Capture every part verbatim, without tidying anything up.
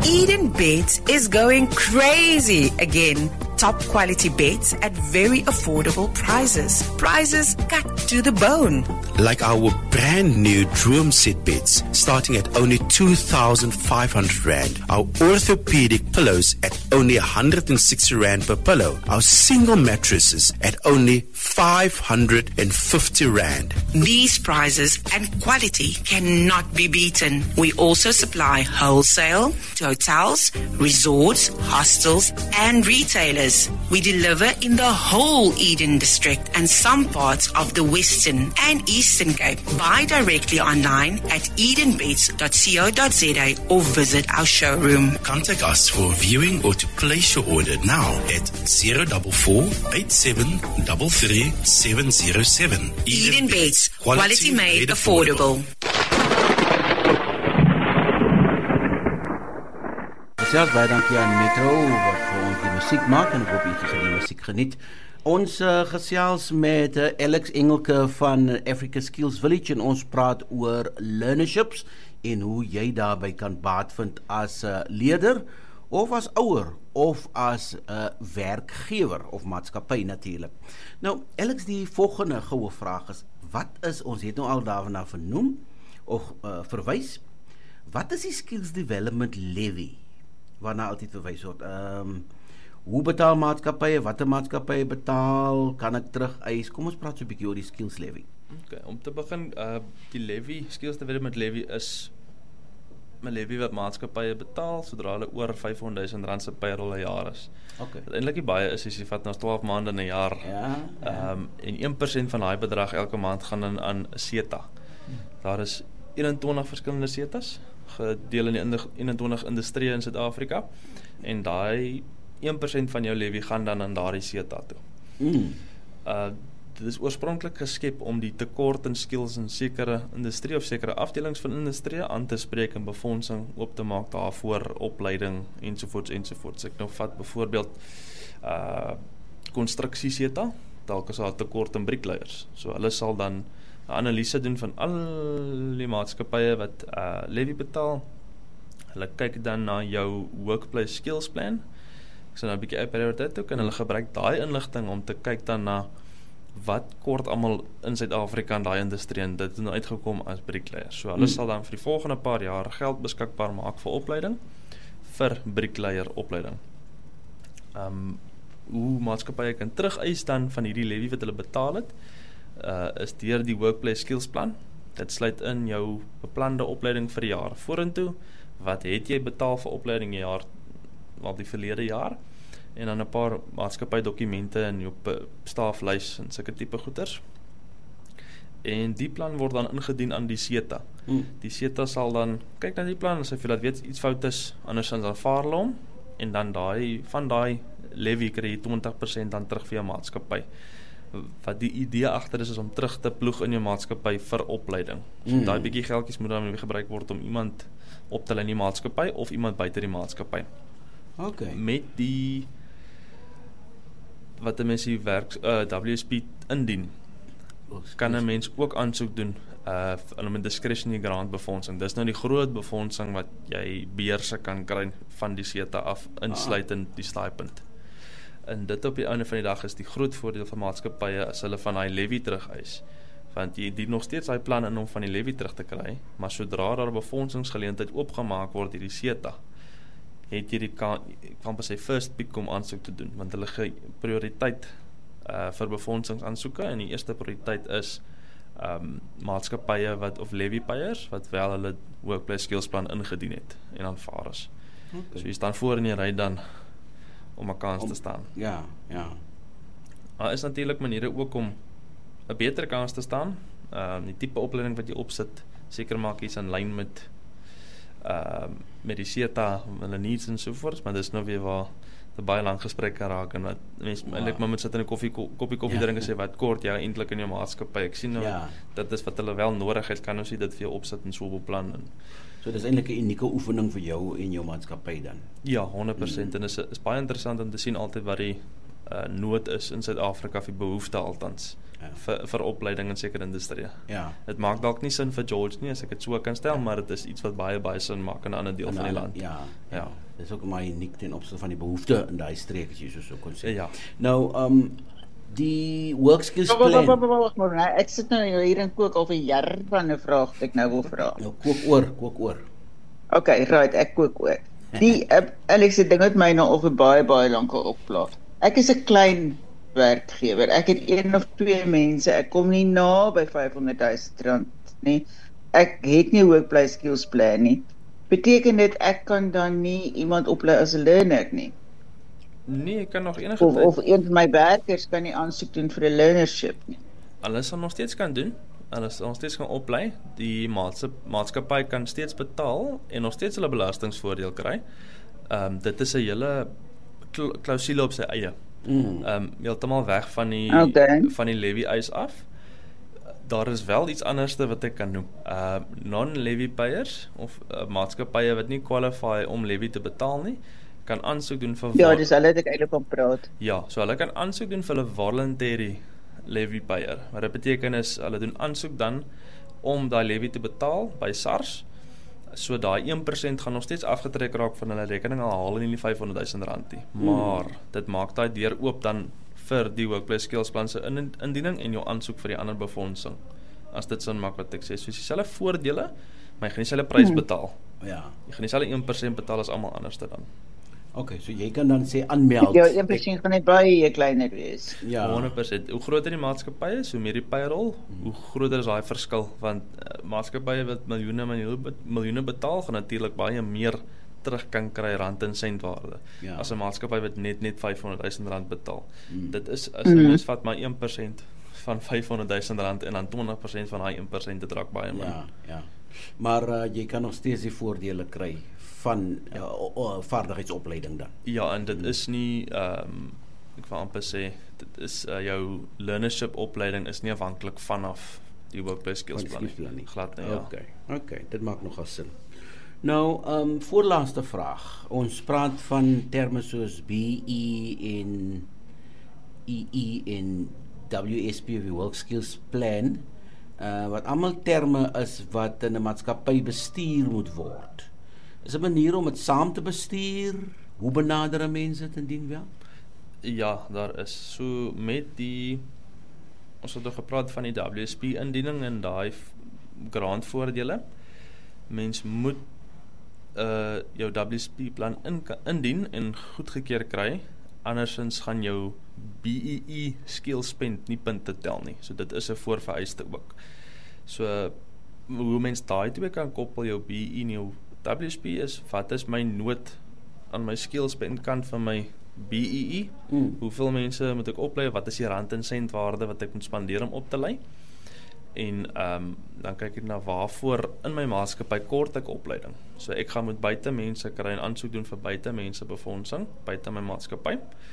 Eden Beds is going crazy again. Top quality beds at very affordable prices. Prices cut to the bone. Like our brand new Droom set beds, starting at only two thousand five hundred rand. Our orthopedic pillows at only one hundred sixty rand per pillow. Our single mattresses at only five hundred fifty rand. These prices and quality cannot be beaten. We also supply wholesale to hotels, resorts, hostels, and retailers. We deliver in the whole Eden district and some parts of the Western and Eastern Cape. Buy directly online at eden beds dot co dot za or visit our showroom. Contact us for viewing or to place your order now at zero four four, eight seven three three, seven zero seven. Eden Beds, quality, quality made, made affordable. Zelfs baie dankie aan Metro wat vir ons die musiek maak en ek hoop jy gaan die musiek geniet. Ons uh, gesels met uh, Alex Engelke van Africa Skills Village en ons praat oor learnerships en hoe jy daarby kan baat vind as uh, leier of as ouer of as uh, werkgewer of maatskappy natuurlik. Nou Alex, die volgende goue vraag is, wat is, ons het nou al daarna vernoem of uh, verwys, wat is die Skills Development Levy? Waarna altyd verwys word. Um, hoe betaal maatskappye, watter maatskappye betaal, kan ek terug eis? Kom ons praat so 'n bietjie oor die Skills Levy. Okay, om te begin, uh, die levy, Skills Development Levy is 'n levy wat maatskappye betaal sodra hulle oor vyf honderd duisend rand se payroll 'n jaar is. Okay. Wat eintlik baie is, as jy vat na twaalf maande in 'n jaar. Ja, ja. Um, en een persent van daai bedrag elke maand gaan in aan 'n SETA. Daar is eenentwintig verskillende SETA's gedeel in die eenentwintig industrieë in Suid-Afrika en daai een persent van jou levy gaan dan aan daardie SETA toe. Mm. Uh, dit is oorspronklik geskep om die tekort in skills in sekere industrie of sekere afdelings van industrie aan te spreek en befondsing oop te maak daarvoor, opleiding ensovoorts ensovoorts. Ek nou vat byvoorbeeld uh konstruksie SETA, dalk is daar tekort in briekleiers. So hulle sal dan 'n analise doen van al die maatskappye wat uh, levy betaal. Hulle kyk dan na jou workplace skills plan. Ek sal nou 'n bietjie uitbrei oor dit ook en hulle gebruik daai inligting om te kyk dan na wat kort almal in Suid-Afrika in daai industrie en dit het nou uitgekom as briekleiers. So hulle hmm. sal dan vir die volgende paar jaar geld beskikbaar maak vir opleiding vir briekleier opleiding. Um, hoe maatskappye kan terugeis dan van hierdie levy wat hulle betaal het, Uh, is deur die workplace skills plan. Dit sluit in jou beplande opleiding vir die jaar vorentoe. Wat het jy betaal vir opleiding die jaar, wel die verlede jaar? En dan 'n paar maatskappy dokumente in jou staaflys en sulke tipe goeders. En die plan word dan ingedien aan die SETA. Hmm. Die SETA sal dan kyk na die plan, as hy vir laat weet iets fout is, andersins dan vaar hulle hom en dan daai van daai levy kry jy twintig persent dan terug vir jou maatskappy. Wat die idee agter is, is om terug te ploeg in jou maatskappy vir opleiding. So mm. daai bietjie geldjies moet dan gebruik word om iemand op te lei in die maatskappy of iemand buite die maatskappy. Okay. Met die wat 'n mens die werk uh, W S P indien, oh, kan 'n mens ook aansoek doen uh om 'n discretionary grant befondsing. Dis nou die groot befondsing wat jy beurse kan kry van die SETA af, insluitend ah. die stipend. En dit op die einde van die dag is die groot voordeel van maatskappye as hulle van daai levy terugeis. Want jy dien nog steeds daai plan in om van die levy terug te kry, maar sodra daar 'n befondsingsgeleentheid oopgemaak word deur die SETA, het jy die kan kan pas sy first pick om aansoek te doen, want hulle gee prioriteit uh, vir befondingsaansoeke en die eerste prioriteit is um, maatskappye wat of levy payers wat wel hulle workplace skills plan ingedien het en aanvaar is. Okay. So jy staan voor in die ry dan om 'n kans om, te staan. Ja, ja. Daar is natuurlik maniere ook om 'n beter kans te staan. Ehm um, die tipe opleiding wat jy opsit, seker maak jy's in lyn met ehm uh, met die SETA, hulle needs en so voort, maar dis nou weer waar 'n baie lang gesprek kan raak en wat mense wow. eintlik maar moet sit in 'n koffie koppie koffie ja. drink en sê wat kort jy eintlik in jou maatskappy. Ek sien nou ja. dit is wat hulle wel nodig het, kan ons nie dit vir jou opsit en so beplan en so dis eintlik 'n unieke oefening vir jou en jou maatskappy dan. Ja, honderd persent mm. en is is baie interessant om te sien altyd wat die uh, nood is in Suid-Afrika vir behoefte altans. Ja. Vir, vir opleiding in sekere industrie. Ja. Dit maak dalk nie sin vir George nie, as ek dit so kan stel, ja. maar dit is iets wat baie baie sin maak in 'n ander deel en van die dan, land. Ja, ja. ja. Dit is ook maar uniek ten opsigte van die behoefte in daai streek, as jy so kon sê. Ja. Nou, um, die work skills Wag, wag, plan. wag, wag, wag, ek sit nou hier en kook al vir jare van 'n vraag wat ek nou wil vra. Nou, kook oor, kook oor. Okay, right, ek kook oor. Die, uh, Alex, die ding het my nou al vir baie, baie lank al opplaas. Ek is 'n klein werkgewer. Ek het een of twee mense. Ek kom nie na by vyfhonderdduisend rand nie. Ek het nie workplace skills plan nie. Beteken dit ek kan dan nie iemand oplei as 'n learner nie? Nee, ek kan nog enige Of tyd. of een van my werkers kan nie aansoek doen vir 'n learnership nie. Hulle sal nog steeds kan doen. Hulle sal nog steeds kan oplei. Die maatskappy kan steeds betaal en nog steeds hulle belastingvoordeel kry. Ehm um, dit is 'n hele klousule op sy eie. Mm. Ehm um, heeltemal weg van die Okay. van die levy eis af. Daar is wel iets anderste wat ek kan noem. Uh non-levy payers of uh, maatskappye wat nie qualify om levy te betaal nie, kan aansoek doen vir Ja, dis hulle het ek eintlik van praat. Ja, so hulle kan aansoek doen vir hulle voluntary levy payer. Wat dit beteken is hulle doen aansoek dan om daai levy te betaal by SARS. So daai een persent gaan nog steeds afgetrek raak van hulle rekening, al haal hulle nie vyfhonderdduisend rand nie. Maar hmm. dit maak daai deur oop dan vir die workplace skills plan se in, indiening en jou aansoek vir die ander befondsing. As dit sin maak wat ek sê, soos dieselfde voordele, maar jy gaan dieselfde prys betaal. Ja. Jy gaan dieselfde een persent betaal as almal anderste dan. Okay, so jy kan dan sê aanmeld. Ja, een persent gaan net baie kleiner wees. Ja. honderd persent. Hoe groter die maatskappy is, hoe meer die payroll, hmm. hoe groter is daai verskil, want uh, maatskappye wat miljoene miljoene miljoene betaal, gaan natuurlik baie meer terug kan kry rand en sentwaarde. Ja. As 'n maatskappy wat net net vyfhonderdduisend rand betaal. Hmm. Dit is as 'n mm. mens vat maar een persent van vyfhonderdduisend rand en dan twintig persent van daai een persent dit raak baie min. Ja, ja. Maar uh, jy kan nog steeds die voordele kry van uh, uh, vaardigheidsopleiding dan. Ja, en dit is nie ehm um, ek wil amper sê dit is uh, jou learnership opleiding is nie afhanklik vanaf die workplace skills plan nie. Glad nie, ja. Okay. Okay, dit maak nogal sin. Nou, ehm um, voorlaaste vraag. Ons praat van terme soos B E en E E en W S P of die Work Skills Plan, uh, wat almal terme is wat in 'n maatskappy bestuur moet word. Is 'n manier om dit saam te bestuur? Hoe benader mense dit indien wel? Ja, daar is so met die ons het al gepraat van die W S P indiening en daai grantvoordele. Mens moet uh jou W S P plan in, indien en goedgekeur kry, andersins gaan jou B E E skill spend nie punte tel nie. So dit is 'n voorvereiste ook. So hoe mens daai twee kan koppel, jou B E E en jou W S P is, wat is my nood aan my skill spend kant van my B E E? Mm. Hoeveel mense moet ek oplei? Wat is die rand en sentwaarde wat ek moet spandeer om op te lei? En um, dan kyk ek na waarvoor in my maatskappy kort ek opleiding. So ek gaan met buite mense kry en aansoek doen vir buite mense befondsing, buite my maatskappy.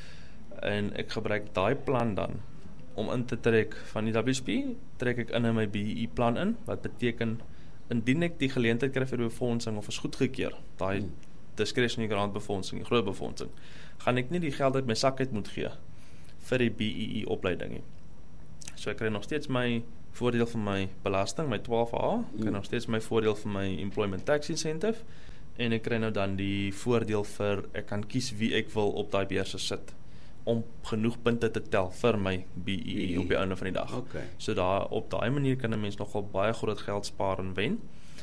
En ek gebruik daai plan dan om in te trek van die W S P, trek ek in in my B E E plan in, wat beteken indien ek die geleentheid kry vir befondsing of is goedgekeur, daai hmm. discretionary grant befondsing, die groot befondsing, gaan ek nie die geld uit my sak uit moet gee vir die B E E opleiding nie. So ek kry nog steeds my voordeel van my belasting, my twaalf A, ek kry mm. nog steeds my voordeel van my employment tax incentive, en ek kry nou dan die voordeel vir, ek kan kies wie ek wil op daai beurse sit, om genoeg punte te tel vir my B E E op die einde van die dag. Okay. So daar, op daai manier kan 'n mens nogal baie groot geld spaar en wen,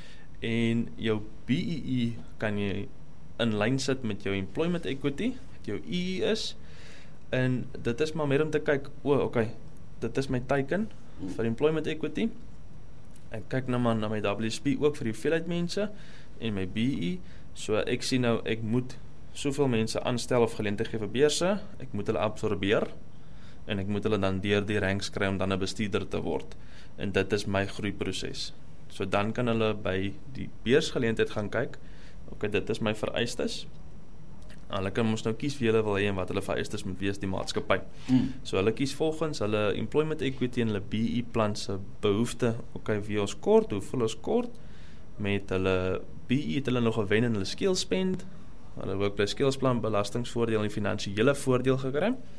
en jou B E E kan jy in lyn sit met jou employment equity, wat jou E E is, en dit is maar meer om te kyk, o, oh, okay, dit is my teiken vir employment equity. Ek kyk nou maar na my W S P ook vir die hoeveelheid mense en my B E E. So ek sien nou ek moet soveel mense aanstel of geleenthede gee vir beurse, ek moet hulle absorbeer en ek moet hulle dan deur die ranks kry om dan 'n bestuurder te word. En dit is my groeiproses. So dan kan hulle by die beursgeleentheid gaan kyk. Okay, dit is my vereistes. Hulle kan ons nou kies wie hulle wil hê en wat hulle vereistes moet wees die maatskappy. Mm. So hulle kies volgens hulle employment equity en hulle B E E plan se behoefte. Okay, wie ons kort, hoeveel ons kort, met hulle B E E het hulle nog gewen in hulle skills spend, hulle workplace skills plan, belastingsvoordeel en finansiële voordeel gekry,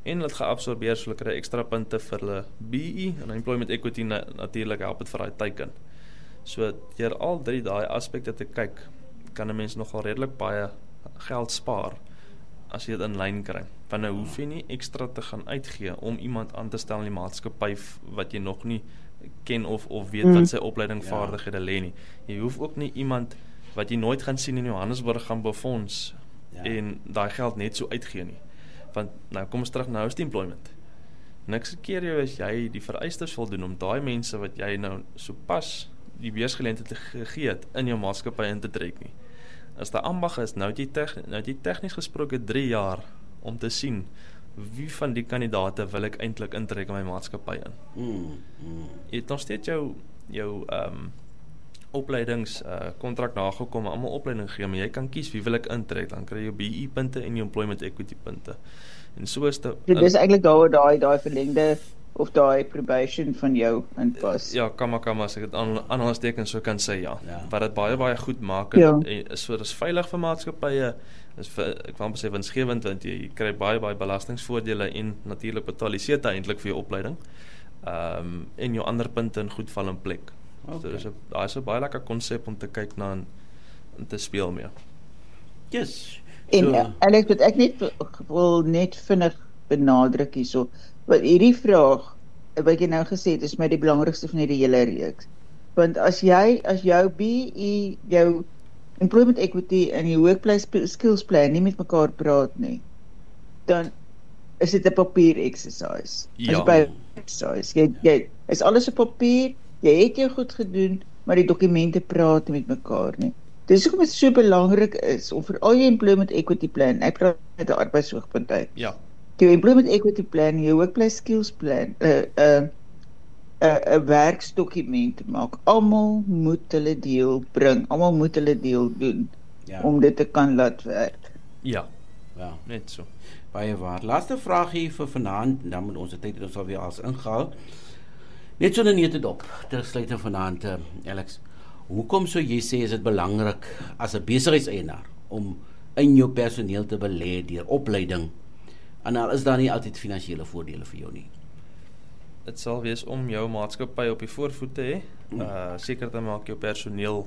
en dit geabsorbeer, so hulle kry ekstra punte vir hulle B E, en Employment Equity na, natuurlik help dit vir daai teiken. So, deur al drie daai aspekte te kyk, kan 'n mens nogal redelik baie geld spaar, as jy dit in lyn kry. Want nou hoef jy nie ekstra te gaan uitgee om iemand aan te stel in die maatskappy wat jy nog nie ken of, of weet mm. wat sy opleiding Ja. vaardighede lê nie. Jy hoef ook nie iemand wat jy nooit gaan sien in Johannesburg gaan befonds Ja. en daai geld net so uitgee nie. Want nou kom ons terug nou is die employment. Niks keer jou as jy die vereistes voldoen om daai mense wat jy nou sopas die beursgeleentheid gegee het in jou maatskappy in te trek nie. As daar ambag is, nou het jy tegn, nou het jy tegnies gesproke drie jaar om te sien wie van die kandidaate wil ek eintlik intrek in my maatskappy in. Mm, mm. Jy het nog steeds jou jou ehm um, opleidings uh, kontrak nagekom, almal opleiding gee, maar jy kan kies wie wil ek intrek, dan kry jy B E punte en jou Employment Equity punte. En so is dit. Dit is eintlik daar daai daai verlengde of daai probation van jou inpas. Ja, kamma kamma as ek dit aan aanhalingstekens so kan sê, ja. Ja. Wat dit baie baie goed maak Ja. en, en is so dis veilig vir maatskappye, is vir, ek wil amper sê winsgewend want jy, jy kry baie baie belastingvoordele en natuurlik betaal jy seker eintlik vir jou opleiding. Ehm um, en jou ander punte in goed val in plek. Okay. So dis 'n daai is 'n baie lekker konsep om te kyk na en, en te speel mee. Yes. En So, uh, Alex, wat ek net wil net vinnig benadruk hierso, wat hierdie vraag wat jy nou gesê het, is my die belangrikste van hierdie hele reeks. Want as jy as jou B E, jou Employment Equity en jou Workplace Skills Plan nie met mekaar praat nie, dan is dit 'n papier exercise. Ja. As by exercise. Jy jy is alles op papier, jy het jou goed gedoen, maar die dokumente praat nie met mekaar nie. Dis hoekom dit so belangrik is om vir al jou Employment Equity Plan, ek praat met 'n arbeidsoogpunt uit. Ja. Jou Employment Equity Plan, jou Workplace Skills Plan, 'n uh, 'n uh, 'n uh, werksdokument maak. Almal moet hulle deel bring, almal moet hulle deel doen ja. om dit te kan laat werk. Ja, Ja. net so. Baie waar. Laaste vraag hier vir vanaand, dan moet ons tyd het ons alweer als ingehaal. Net so 'n nete dop, ter sluiting vanaand, uh, Alex. Hoekom sou jy sê is dit belangrik as 'n besigheidseienaar om in jou personeel te belê deur opleiding, en al is daar nie altyd finansiële voordele vir jou nie? Dit sal wees om jou maatskappy op die voorvoet te hê, uh, seker te maak jou personeel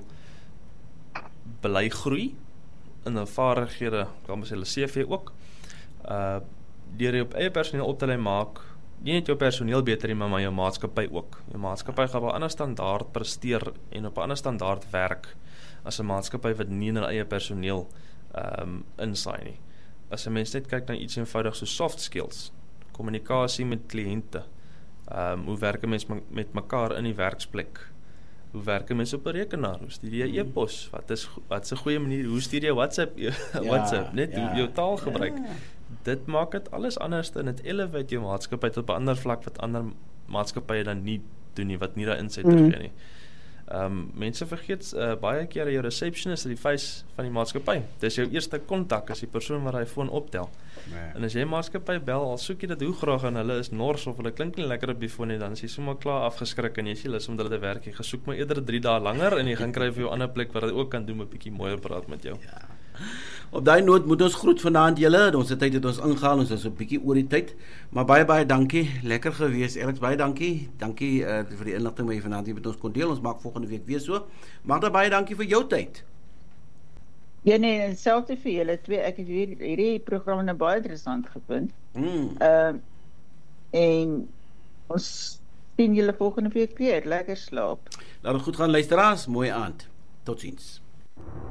bely groei in hul vaardighede, kan ons sê hulle C V ook. Uh deur jou eie personeel op te lei maak, nie net jou personeel beter nie, maar jou maatskappy ook. Jou maatskappy gaan op 'n ander standaard presteer en op 'n ander standaard werk as 'n maatskappy wat nie in hulle eie personeel ehm um, insaai nie. As 'n mens net kyk na iets eenvoudig so soft skills, kommunikasie met kliënte, ehm um, hoe werk 'n mens met mekaar in die werksplek? Hoe werk 'n mens op 'n rekenaar? Hoe stuur jy e-pos? Wat is wat is 'n goeie manier? Hoe stuur jy WhatsApp? WhatsApp, net ja, hoe jou taalgebruik. ja. Dit maak dit alles anders en dit elevate jou maatskappy tot 'n ander vlak wat ander maatskappye dan nie doen nie, wat nie daai insig Mm. gee nie. Ehm um, mense vergeet uh, baie keer jou receptionist is die face van die maatskappy. Dis jou eerste kontak, is die persoon wat hy foon optel. Nee. En as jy maatskappy bel, al soek jy dit hoe graag en hulle is nors of hulle klink nie lekker op die foon nie, dan is jy sommer klaar afgeskrik en jy sê lus om hulle te werk. Jy gesoek maar eerder drie dae langer en jy gaan kry vir jou ander plek wat jy ook kan doen, 'n bietjie mooier praat met jou. Ja. Op daai noot moet ons groet vanaand julle. Ons tyd het ons ingehaal, ons is 'n bietjie oor die tyd. Maar baie baie dankie. Lekker gewees. Alex, baie dankie. Dankie uh, vir die inligting wat jy vanaand hier met ons kon deel. Ons maak volgende week weer so. Magda, baie dankie vir jou tyd. Ja nee, en selfs vir julle twee. Ek het hier, hierdie program nou baie interessant gevind. Mm. Ehm uh, en ons sien julle volgende week weer. Lekker slaap. Laat dit goed gaan luisteraars. Mooi aand. Totsiens.